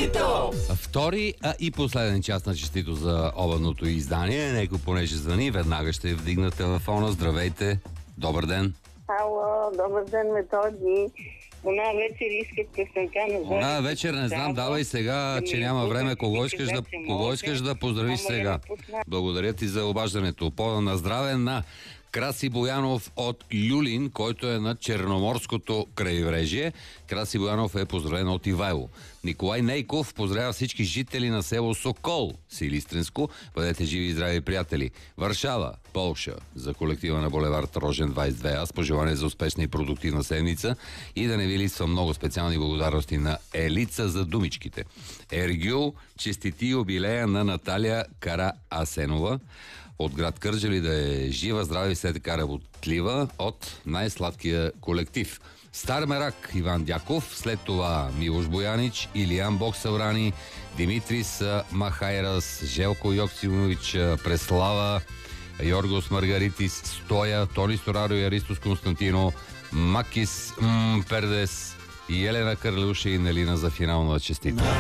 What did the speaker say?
Честито! Втори, и последен част на Честито за обедното издание. Неко, понеже звъни, веднага ще вдигна телефона. Здравейте, добър ден. Ало, добър ден, Методи. Она вечер искат песента на Жоржи. Вечер не знам, давай сега, че няма време. Кого искаш да поздравиш сега? Благодаря ти за обаждането. На здраве на Краси Боянов от Люлин, който е на Черноморското крайбрежие. Краси Боянов е поздравен от Ивайло. Николай Нейков поздравя всички жители на село Сокол, Силистренско. Бъдете живи и здрави, приятели. Варшава, Полша, за колектива на булевард Рожен 22. Аз пожелание за успешна и продуктивна седмица и да не ви липсва много специални благодарности на Елица за думичките. Ергюл, честити юбилея на Наталия Кара Асенова от град Кърджали, да е жива, здрава и все така работлива от най-сладкия колектив. Стар мерак Иван Дяков, след това Милош Боянич, Илиян Богсаврани, Димитрис Махайрас, Желко Йоксимович, Преслава, Йоргос Маргаритис, Стоя, Тони Стораро и Аристос Константино, Макис Пердес и Елена Карлюша и Нелина за финал на Честито.